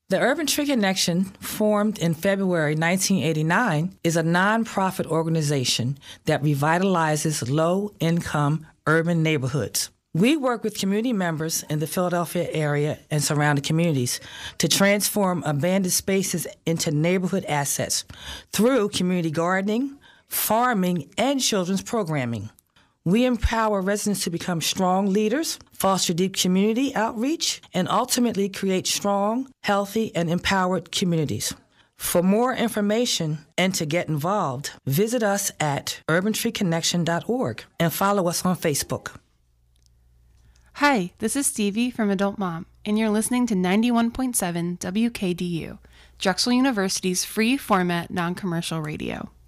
The Urban Tree Connection, formed in February 1989, is a nonprofit organization that revitalizes low-income urban neighborhoods. We work with community members in the Philadelphia area and surrounding communities to transform abandoned spaces into neighborhood assets through community gardening, farming, and children's programming. We empower residents to become strong leaders, foster deep community outreach, and ultimately create strong, healthy, and empowered communities. For more information and to get involved, visit us at urbantreeconnection.org and follow us on Facebook. Hi, this is Stevie from Adult Mom, and you're listening to 91.7 WKDU, Drexel University's free format non-commercial radio.